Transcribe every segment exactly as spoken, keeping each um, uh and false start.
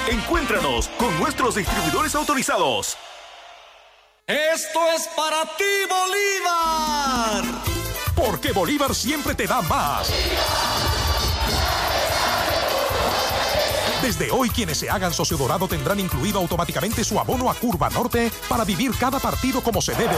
Encuéntranos con nuestros distribuidores autorizados. Esto es para ti, Bolívar. Porque Bolívar siempre te da más. Desde hoy, quienes se hagan socio dorado tendrán incluido automáticamente su abono a Curva Norte para vivir cada partido como se debe.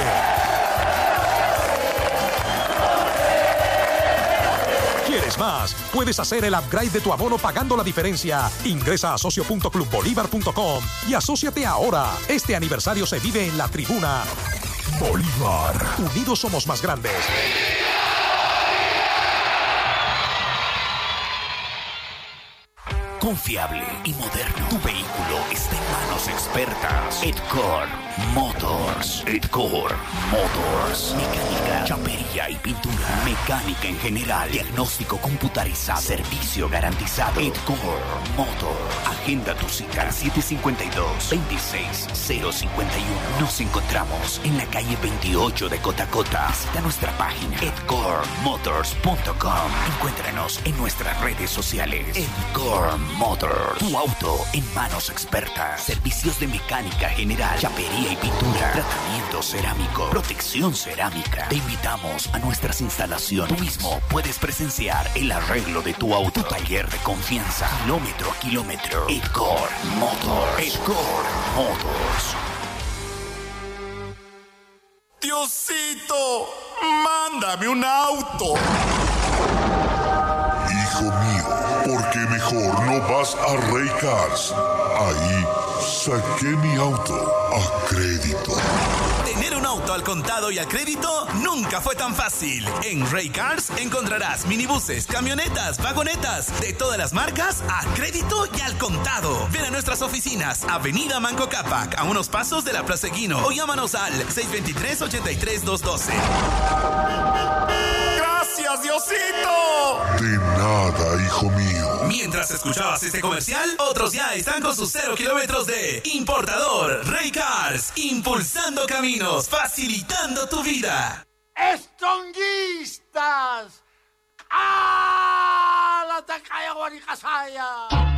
¿Quieres más? Puedes hacer el upgrade de tu abono pagando la diferencia. Ingresa a socio punto club bolívar punto com y asóciate ahora. Este aniversario se vive en la tribuna. Bolívar. Unidos somos más grandes. Confiable y moderno. Tu vehículo está en manos expertas. Edcore Motors. Edcore Motors. Mecánica, chapería y pintura. Mecánica en general. Diagnóstico computarizado. Servicio garantizado. Edcore Motors. Agenda tu cita. siete cinco dos, dos seis cero cinco uno. Nos encontramos en la calle veintiocho de Cotacota. Visita nuestra página edcore motors punto com. Encuéntranos en nuestras redes sociales. Edcore Motors. Tu auto en manos expertas. Servicios de mecánica general, chapería y pintura. Tratamiento cerámico. Protección cerámica. Te invitamos a nuestras instalaciones. Tú mismo puedes presenciar el arreglo de tu auto. Tu taller de confianza. Kilómetro a kilómetro. Edcore Motors. Edcore Motors. Diosito, mándame un auto. Hijo mío, ¿por qué mejor no vas a Ray Cars? Ahí saqué mi auto a crédito. Tener un auto al contado y al crédito nunca fue tan fácil. En Ray Cars encontrarás minibuses, camionetas, vagonetas de todas las marcas a crédito y al contado. Ven a nuestras oficinas, Avenida Manco Cápac, a unos pasos de la Plaza Eguino, o llámanos al seis dos tres, ocho tres, dos uno dos. ¡Gracias, Diosito! De nada, hijo mío. Mientras escuchabas este comercial, otros ya están con sus cero kilómetros de importador. Ray Cars, impulsando caminos, facilitando tu vida. ¡Estronguistas! ¡Ah! ¡La tacaya guaricasaya!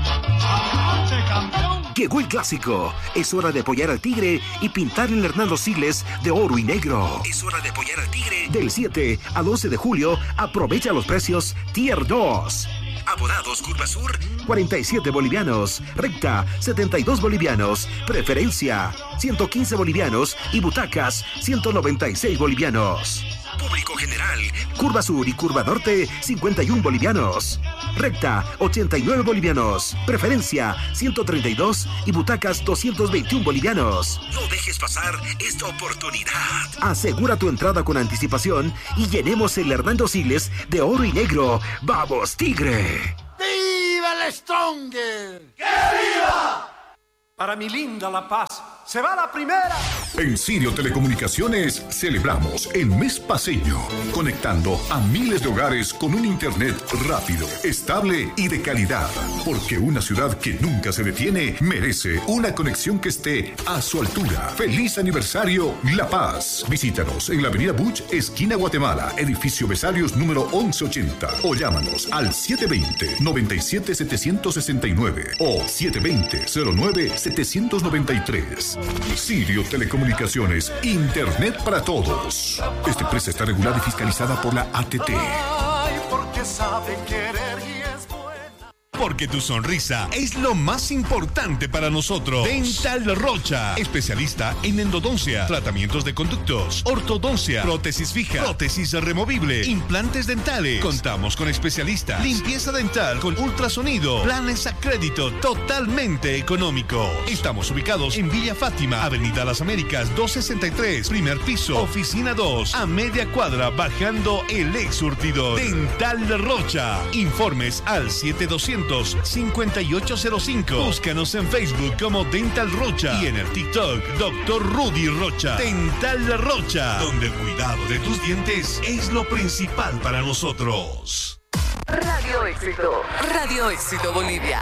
Llegó el clásico. Es hora de apoyar al Tigre y pintar el Hernando Siles de oro y negro. Es hora de apoyar al Tigre. Del siete al once de julio, aprovecha los precios Tier dos. Abonados Curva Sur, cuarenta y siete bolivianos. Recta, setenta y dos bolivianos. Preferencia, ciento quince bolivianos. Y butacas, ciento noventa y seis bolivianos. Público general, Curva Sur y Curva Norte, cincuenta y uno bolivianos. Recta, ochenta y nueve bolivianos. Preferencia, ciento treinta y dos. Y butacas, doscientos veintiuno bolivianos. No dejes pasar esta oportunidad. Asegura tu entrada con anticipación y llenemos el Hernando Siles de oro y negro. ¡Vamos, Tigre! ¡Viva el Stronger! ¡Que viva! Para mi linda La Paz, se va la primera. En Sirio Telecomunicaciones celebramos el mes paseño, conectando a miles de hogares con un internet rápido, estable y de calidad. Porque una ciudad que nunca se detiene merece una conexión que esté a su altura. ¡Feliz aniversario, La Paz! Visítanos en la avenida Buch, esquina Guatemala, edificio Besarios número once ochenta. O llámanos al siete dos cero, nueve siete siete seis nueve o siete dos cero, cero nueve siete nueve tres. Sirio Telecomunicaciones, Internet para todos. Esta empresa está regulada y fiscalizada por la A T T. Ay, porque sabe querer y es buena. Porque tu sonrisa es lo más importante para nosotros. Dental Rocha, especialista en endodoncia, tratamientos de conductos, ortodoncia, prótesis fija, prótesis removible, implantes dentales. Contamos con especialista, limpieza dental con ultrasonido, planes a crédito totalmente económico. Estamos ubicados en Villa Fátima, Avenida Las Américas doscientos sesenta y tres, primer piso, oficina dos, a media cuadra bajando el ex surtidor. Dental Rocha. Informes al siete doscientos, cincuenta y ocho cero cinco. Búscanos en Facebook como Dental Rocha y en el TikTok doctor Rudy Rocha. Dental Rocha, donde el cuidado de tus dientes es lo principal para nosotros. Radio Éxito, Radio Éxito Bolivia.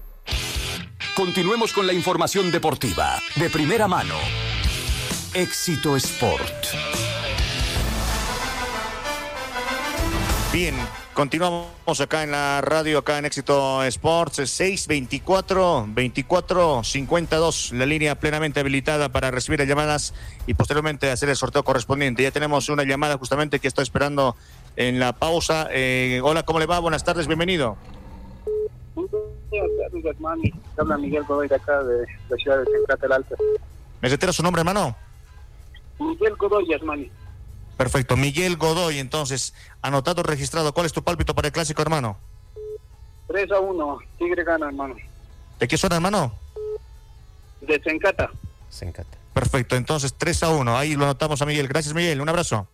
Continuemos con la información deportiva de primera mano. Éxito Sport. Bien, Continuamos acá en la radio, acá en Éxito Sports, seis veinticuatro, veinticuatro cincuenta y dos, la línea plenamente habilitada para recibir llamadas y posteriormente hacer el sorteo correspondiente. Ya tenemos una llamada justamente que estoy esperando en la pausa. Eh, hola, ¿cómo le va? Buenas tardes, bienvenido. Buenas tardes, Yasmani. Habla Miguel Godoy de acá, de la ciudad de Sencata el Alto. ¿Me reitera su nombre, hermano? Miguel Godoy, Yasmani. Perfecto, Miguel Godoy, entonces, anotado, registrado. ¿Cuál es tu pálpito para el clásico, hermano? tres a uno, Tigre gana, hermano. ¿De qué zona, hermano? De Sencata. Sencata. Perfecto, entonces tres a uno, ahí lo anotamos a Miguel. Gracias, Miguel, un abrazo.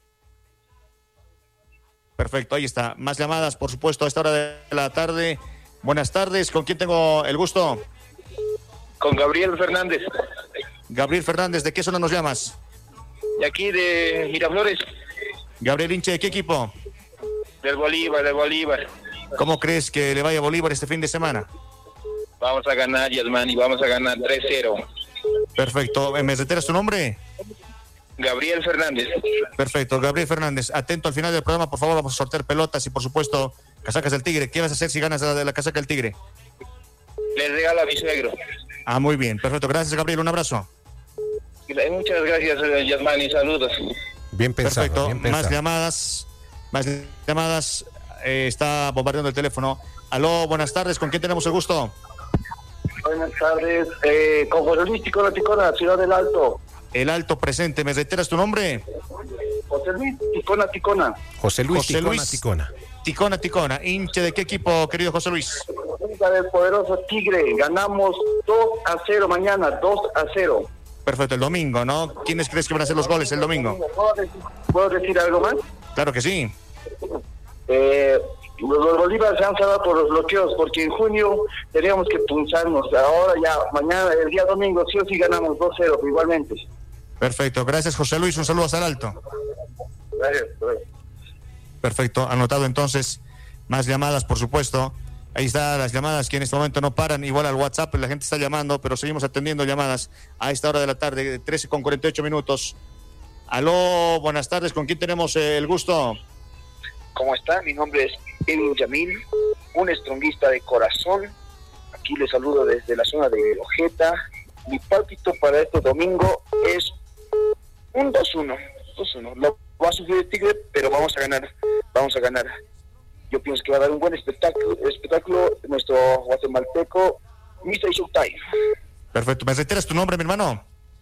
Perfecto, ahí está. Más llamadas, por supuesto, a esta hora de la tarde. Buenas tardes, ¿con quién tengo el gusto? Con Gabriel Fernández. Gabriel Fernández, ¿de qué zona nos llamas? De aquí, de Miraflores. Gabriel, hincha, ¿de qué equipo? Del Bolívar, del Bolívar. ¿Cómo crees que le vaya a Bolívar este fin de semana? Vamos a ganar, Yasmani, vamos a ganar tres cero. Perfecto, ¿me reiteras tu nombre? Gabriel Fernández. Perfecto, Gabriel Fernández. Atento al final del programa, por favor, vamos a sortear pelotas y, por supuesto, casacas del Tigre. ¿Qué vas a hacer si ganas la de la casaca del Tigre? Le regalo a mi suegro. Ah, muy bien, perfecto. Gracias, Gabriel, un abrazo. Muchas gracias, Yasmani, saludos. Bien pensado, perfecto, bien pensado. Más llamadas, más llamadas, eh, está bombardeando el teléfono. Aló, buenas tardes, ¿con quién tenemos el gusto? Buenas tardes, eh, con José Luis Ticona Ticona, Ciudad del Alto. El Alto presente, ¿me reiteras tu nombre? José Luis Ticona Ticona. José Luis José Ticona Luis Ticona. Ticona Ticona, hincha de qué equipo, querido José Luis? Del poderoso Tigre, ganamos dos a cero mañana, dos a cero. Perfecto, el domingo, ¿no? ¿Quiénes crees que van a hacer los goles el domingo? ¿Puedo decir, ¿puedo decir algo más? Claro que sí. Eh, los Bolívar se han salvado por los bloqueos, porque en junio teníamos que punzarnos. Ahora ya, mañana, el día domingo, sí o sí ganamos dos cero igualmente. Perfecto, gracias José Luis, un saludo hasta el Alto. Gracias. Perfecto, anotado entonces. Más llamadas, por supuesto. Ahí están las llamadas que en este momento no paran. Igual al WhatsApp la gente está llamando, pero seguimos atendiendo llamadas a esta hora de la tarde, trece con cuarenta y ocho minutos. Aló, buenas tardes, ¿con quién tenemos el gusto? ¿Cómo está? Mi nombre es Kevin Yamil, un estronguista de corazón. Aquí les saludo desde la zona de Ojeta. Mi pálpito para este domingo es un dos uno. dos uno. Lo va a sufrir el Tigre, pero vamos a ganar. Vamos a ganar. Yo pienso que va a dar un buen espectáculo, espectáculo nuestro guatemalteco, mister Showtime. Perfecto, ¿me reiteras tu nombre, mi hermano?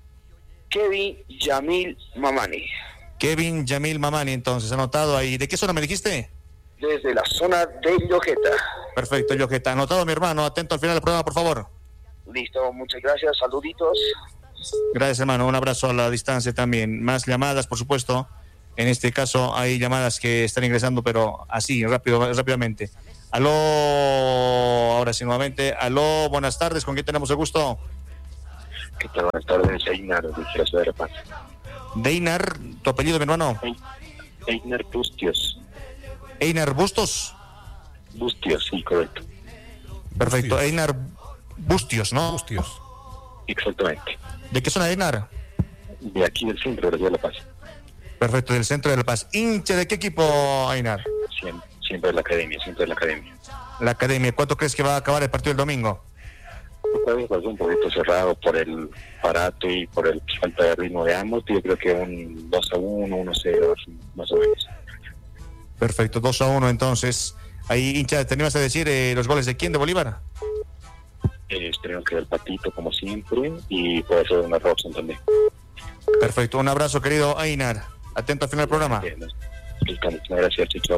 Kevin Yamil Mamani. Kevin Yamil Mamani, entonces, anotado ahí. ¿De qué zona me dijiste? Desde la zona de Llojeta. Perfecto, Llojeta. Anotado, mi hermano. Atento al final del programa, por favor. Listo, muchas gracias. Saluditos. Gracias, hermano. Un abrazo a la distancia también. Más llamadas, por supuesto. En este caso hay llamadas que están ingresando, pero así, rápido, rápidamente. Aló, ahora sí, nuevamente. Aló, buenas tardes. ¿Con quién tenemos el gusto? ¿Qué tal? Buenas tardes, Einar, de la ciudad de La Paz. Deinar, ¿tu apellido, mi hermano? Einar Bustios. ¿Einar Bustos? Bustios, sí, correcto. Perfecto, Bustios. Einar Bustios, ¿no? Bustios. Exactamente. ¿De qué zona, Einar? De aquí del centro de la ciudad de La Paz. Perfecto, del centro de La Paz. ¿Hincha de qué equipo, Einar? Siempre, siempre de la academia, siempre de la academia. La academia. ¿Cuánto crees que va a acabar el partido el domingo? Pues un poquito cerrado por el parato y por el falta de ritmo de ambos. Yo creo que un dos a uno, uno a cero, más o menos. Perfecto, dos a uno entonces. Ahí, hincha, ¿te animas a decir eh, los goles de quién, de Bolívar? Eh, tenemos que ver el patito como siempre y puede ser una Robson también. Perfecto, un abrazo, querido Einar. Atento al final del programa. Gracias, Chicho.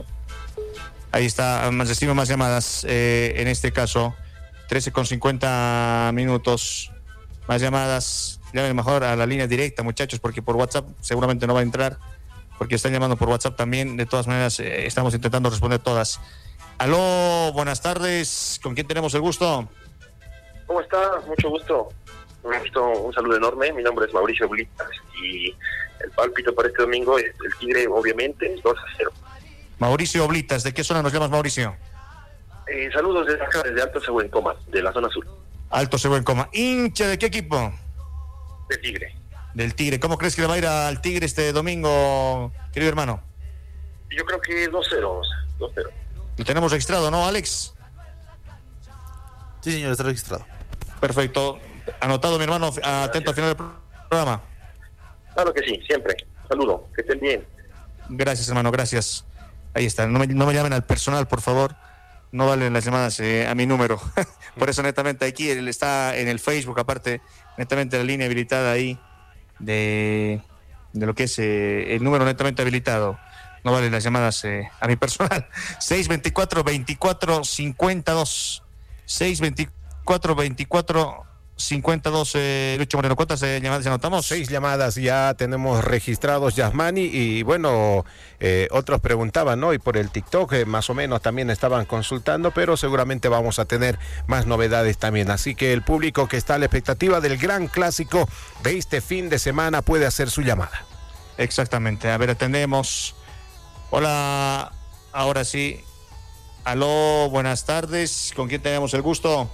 Ahí está, más destino, más llamadas. Eh, en este caso, trece con cincuenta minutos. Más llamadas. Llamen mejor a la línea directa, muchachos, porque por WhatsApp seguramente no va a entrar. Porque están llamando por WhatsApp también. De todas maneras, eh, estamos intentando responder todas. Aló, buenas tardes. ¿Con quién tenemos el gusto? ¿Cómo está? Mucho gusto. Un gusto, un saludo enorme. Mi nombre es Mauricio Blitas y el pálpito para este domingo es el Tigre, obviamente, dos a cero. Mauricio Oblitas, ¿de qué zona nos llamas, Mauricio? Eh, saludos desde acá, desde Alto Sehuencoma, de la zona sur. Alto Sehuencoma. ¿Hincha de qué equipo? Del Tigre. Del Tigre. ¿Cómo crees que le va a ir al Tigre este domingo, querido hermano? Yo creo que dos cero. dos cero. Lo tenemos registrado, ¿no, Alex? Sí, señor, está registrado. Perfecto. Anotado, mi hermano. Atento al final del programa. Claro que sí, siempre. Saludo, que estén bien. Gracias, hermano, gracias. Ahí está. No me, no me llamen al personal, por favor. No valen las llamadas eh, a mi número. Por eso, netamente, aquí él está en el Facebook, aparte, netamente la línea habilitada ahí de, de lo que es eh, el número netamente habilitado. No valen las llamadas eh, a mi personal. seis veinticuatro, veinticuatro, cincuenta y dos. seis veinticuatro, veinticuatro, cincuenta y dos. Eh, Lucho Moreno, ¿cuántas eh, llamadas anotamos? Seis llamadas ya tenemos registrados, Yasmani, y bueno, eh, otros preguntaban, ¿no? Y por el TikTok eh, más o menos también estaban consultando, pero seguramente vamos a tener más novedades también. Así que el público que está a la expectativa del gran clásico de este fin de semana puede hacer su llamada. Exactamente. A ver, atendemos. Hola, ahora sí. Aló, buenas tardes. ¿Con quién tenemos el gusto?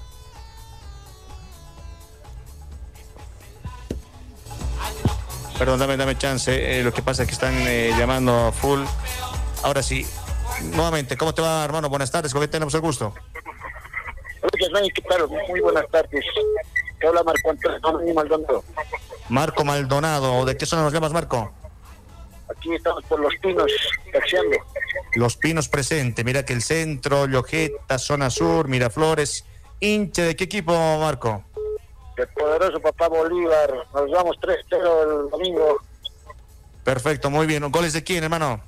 Perdón, dame, dame chance. Eh, lo que pasa es que están eh, llamando a full. Ahora sí. Nuevamente, ¿cómo te va, hermano? Buenas tardes. ¿Con quién tenemos el gusto? Hola, ¿qué tal? Muy buenas tardes. Te habla Marco Antonio Maldonado. Marco Maldonado. ¿De qué zona nos llamas, Marco? Aquí estamos por Los Pinos, taxiando. Los Pinos presente. Mira que el centro, Llojeta, zona sur, Miraflores. ¿Hincha de qué equipo, Marco? El poderoso papá Bolívar. Nos vamos tres cero el domingo. Perfecto, muy bien. ¿Goles de quién, hermano?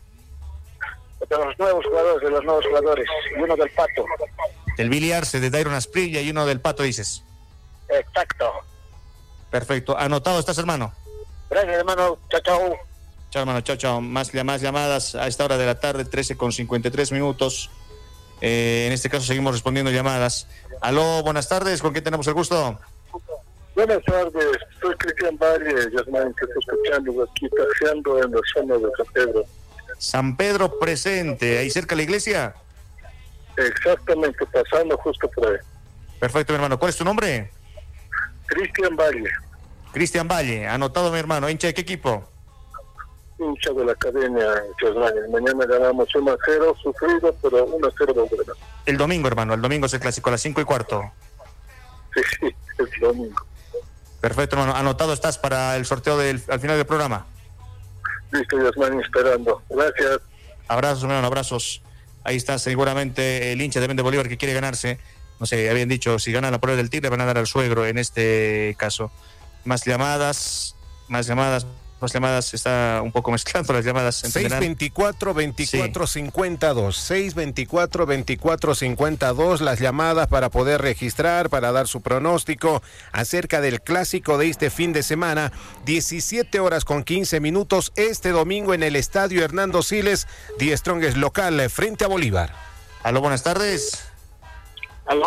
De los nuevos jugadores, de los nuevos jugadores. Y uno del Pato. Del Billy Arce, de Dairon Asprilla y uno del Pato, dices. Exacto. Perfecto. Anotado estás, hermano. Gracias, hermano. Chao, chao. Chao, hermano. Chao, chao. Más, más llamadas a esta hora de la tarde, trece con cincuenta y tres minutos. Eh, en este caso seguimos respondiendo llamadas. Aló, buenas tardes. ¿Con quién tenemos el gusto? Buenas tardes. Soy Cristian Valle, Yasmán, que estoy escuchando aquí, taxiando en la zona de San Pedro. San Pedro presente. ¿Ahí cerca de la iglesia? Exactamente, pasando justo por ahí. Perfecto, mi hermano. ¿Cuál es tu nombre? Cristian Valle. Cristian Valle. Anotado, mi hermano. ¿Hincha de qué equipo? Hincha de la academia, Yasmán. Mañana ganamos uno a cero, sufrido, pero uno a cero volverá. El domingo, hermano. El domingo es el clásico, a las cinco y cuarto. Sí, sí, el domingo. Perfecto, hermano. Anotado estás para el sorteo del, al final del programa. Listo, Yasmán, esperando. Gracias. Abrazos, hermano, abrazos. Ahí está seguramente el hincha también de Bolívar que quiere ganarse. No sé, habían dicho, si gana la prueba del Tigre van a dar al suegro en este caso. Más llamadas, más llamadas, más llamadas. Está un poco mezclando las llamadas. seis veinticuatro, veinticuatro, cincuenta y dos. seis veinticuatro, veinticuatro, cincuenta y dos. Las llamadas para poder registrar, para dar su pronóstico acerca del clásico de este fin de semana. diecisiete horas con quince minutos este domingo en el estadio Hernando Siles. Die Strongest local frente a Bolívar. Aló, buenas tardes. Aló,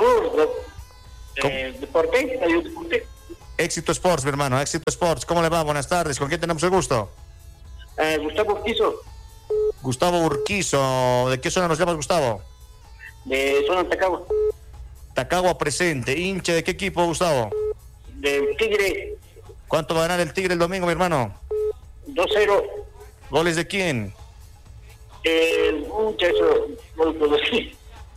eh, deporte, ¿hay un deporte? Éxito Sports, mi hermano, Éxito Sports. ¿Cómo le va? Buenas tardes. ¿Con quién tenemos el gusto? Eh, Gustavo Urquizo. Gustavo Urquizo. ¿De qué zona nos llamas, Gustavo? De zona Tacagua. Tacagua presente. ¿Hincha de qué equipo, Gustavo? Del Tigre. ¿Cuánto va a ganar el Tigre el domingo, mi hermano? dos cero. ¿Goles de quién? Eh, un muchacho, no lo puedo decir.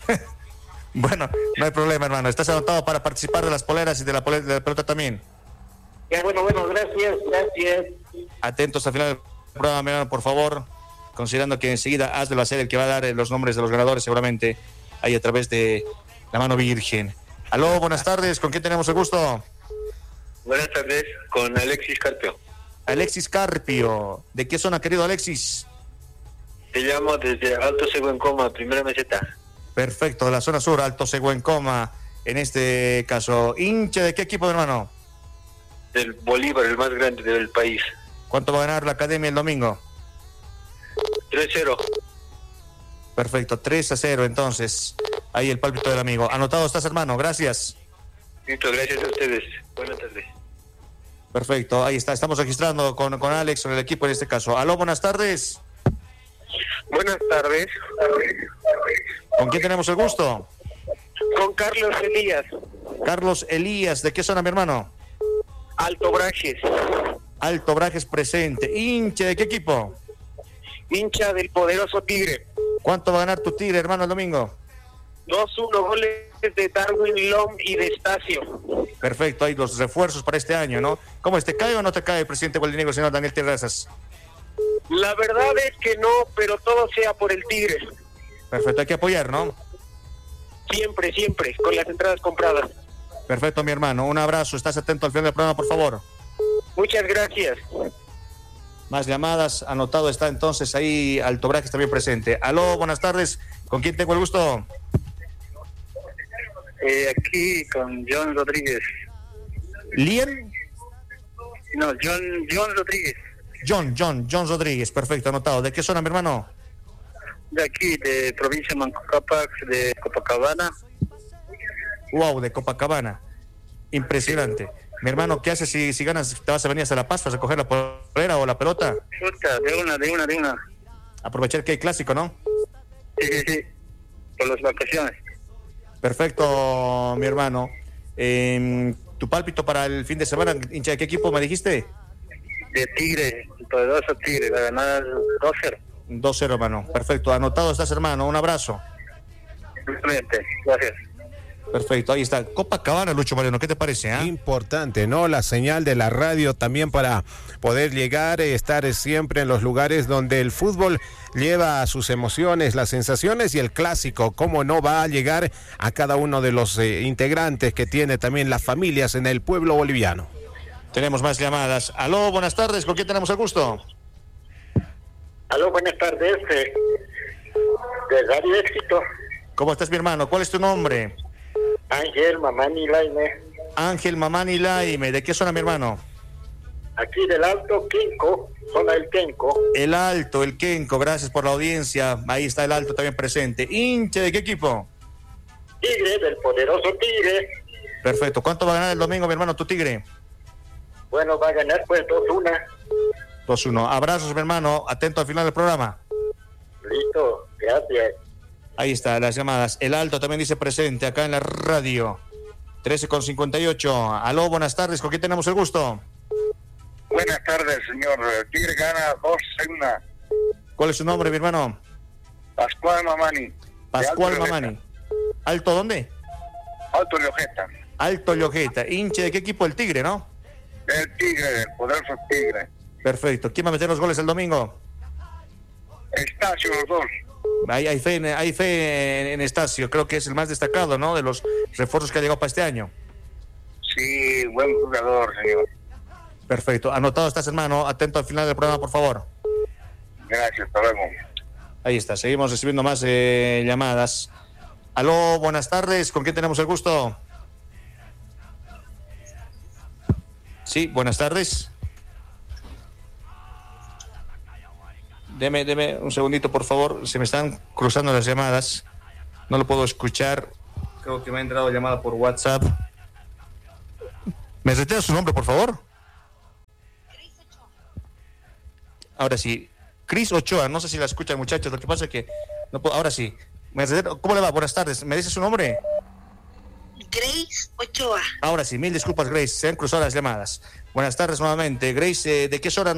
Bueno, no hay problema, hermano. Estás anotado para participar de las poleras y de la, pole- de la pelota también. Ya, bueno, bueno, gracias, gracias. Atentos al final del programa, mi hermano, por favor. Considerando que enseguida Hazlo hacer el que va a dar eh, los nombres de los ganadores, seguramente, ahí a través de la mano virgen. Aló, buenas tardes. ¿Con quién tenemos el gusto? Buenas tardes, con Alexis Carpio. Alexis Carpio. ¿De qué zona, querido Alexis? Te llamo desde Alto Seguencoma, primera meseta. Perfecto, de la zona sur, Alto Seguencoma, en este caso. ¿Hincha de qué equipo, hermano? Del Bolívar, el más grande del país. ¿Cuánto va a ganar la academia el domingo? tres cero. Perfecto, tres a cero, entonces. Ahí el pálpito del amigo. Anotado estás, hermano, gracias. Muchas gracias a ustedes. Buenas tardes. Perfecto, ahí está. Estamos registrando con, con Alex, con el equipo en este caso. Aló, buenas tardes. Buenas tardes. ¿Con quién tenemos el gusto? Con Carlos Elías. Carlos Elías, ¿de qué zona, mi hermano? Alto Brajes. Alto Brajes presente. ¿Hincha de qué equipo? Hincha del poderoso Tigre. ¿Cuánto va a ganar tu Tigre, hermano, el domingo? dos uno, goles de Darwin Lom y de Estacio. Perfecto, hay los refuerzos para este año, ¿no? ¿Cómo es? ¿Te cae o no te cae el presidente gualinegro, señor Daniel Terrazas? La verdad es que no, pero todo sea por el Tigre. Perfecto, hay que apoyar, ¿no? Siempre, siempre, con las entradas compradas. Perfecto, mi hermano. Un abrazo. Estás atento al final del programa, por favor. Muchas gracias. Más llamadas. Anotado está entonces ahí Alto Braques también presente. Aló, buenas tardes. ¿Con quién tengo el gusto? Eh, aquí con John Rodríguez. ¿Lien? No, John, John Rodríguez. John, John, John Rodríguez. Perfecto, anotado. ¿De qué zona, mi hermano? De aquí, de provincia de Manco Cápac, de Copacabana. Wow, de Copacabana. Impresionante. Mi hermano, ¿qué haces si, si ganas? ¿Te vas a venir hasta La Paz para recoger la polera o la pelota? Chuta, de una, de una, de una. Aprovechar que hay clásico, ¿no? Sí, sí, sí. Por las vacaciones. Perfecto, mi hermano. Eh, ¿Tu pálpito para el fin de semana, hincha de qué equipo me dijiste? De Tigre, poderoso Tigre, va a ganar dos cero. dos cero, hermano. Perfecto, anotado estás, hermano. Un abrazo. Gracias. Perfecto, ahí está. Copacabana, Lucho Mariano, ¿qué te parece? Eh? Importante, ¿no? La señal de la radio también para poder llegar, estar siempre en los lugares donde el fútbol lleva sus emociones, las sensaciones y el clásico. ¿Cómo no va a llegar a cada uno de los eh, integrantes que tiene también las familias en el pueblo boliviano? Tenemos más llamadas. Aló, buenas tardes. ¿Con quién tenemos el gusto? Aló, buenas tardes. Eh, de Radio Éxito. ¿Cómo estás, mi hermano? ¿Cuál es tu nombre? Ángel Mamani Laime. Ángel Mamani Laime. ¿De qué zona, mi hermano? Aquí del Alto Quenco, zona del Quenco. El Alto, el Quenco. Gracias por la audiencia. Ahí está el Alto también presente. ¿Hinche de qué equipo? Tigre, del poderoso Tigre. Perfecto. ¿Cuánto va a ganar el domingo, mi hermano, tu Tigre? Bueno, va a ganar pues dos uno. dos uno. Abrazos, mi hermano. Atento al final del programa. Listo, gracias. Ahí está, las llamadas. El Alto también dice presente acá en la radio. trece con cincuenta y ocho. Aló, buenas tardes. ¿Con quién tenemos el gusto? Buenas tardes, señor. Tigre gana dos uno. ¿Cuál es su nombre, mi hermano? Pascual Mamani. Pascual Mamani. ¿Alto dónde? Alto Llojeta. Alto Llojeta. ¿Hinche de qué equipo? El Tigre, ¿no? El Tigre, del poderoso Tigre. Perfecto. ¿Quién va a meter los goles el domingo? Estacio, los dos. Hay, hay fe, en, hay fe en, en Estacio. Creo que es el más destacado, ¿no? De los refuerzos que ha llegado para este año. Sí, buen jugador, señor. Perfecto. Anotado estás, hermano. Atento al final del programa, por favor. Gracias, hasta luego. Ahí está. Seguimos recibiendo más eh, llamadas. Aló, buenas tardes. ¿Con quién tenemos el gusto? Sí, buenas tardes. Deme, deme un segundito, por favor. Se me están cruzando las llamadas. No lo puedo escuchar. Creo que me ha entrado llamada por WhatsApp. ¿Me retea su nombre, por favor? Ahora sí. Cris Ochoa. No sé si la escuchan, muchachos. Lo que pasa es que... no puedo... Ahora sí. ¿Me retea? ¿Cómo le va? Buenas tardes. ¿Me dice su nombre? Grace Ochoa. Ahora sí. Mil disculpas, Grace. Se han cruzado las llamadas. Buenas tardes nuevamente. Grace, ¿de qué hora